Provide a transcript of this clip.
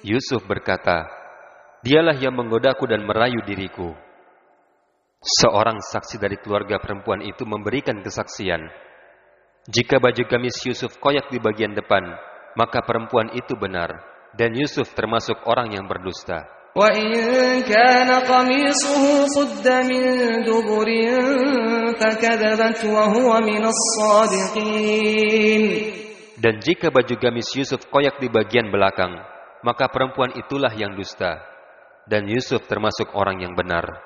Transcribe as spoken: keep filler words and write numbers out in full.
Yusuf berkata, "Dialah yang menggodaku dan merayu diriku." Seorang saksi dari keluarga perempuan itu memberikan kesaksian. Jika baju gamis Yusuf koyak di bagian depan, maka perempuan itu benar, dan Yusuf termasuk orang yang berdusta. وَإِنْ كَانَ قَمِيصُهُ قُدَّ مِنْ دُبُرٍ فَكَذَبَتْ وَهُوَ مِنَ الصَّادِقِينَ. Dan jika baju gamis Yusuf koyak di bagian belakang, maka perempuan itulah yang dusta, dan Yusuf termasuk orang yang benar.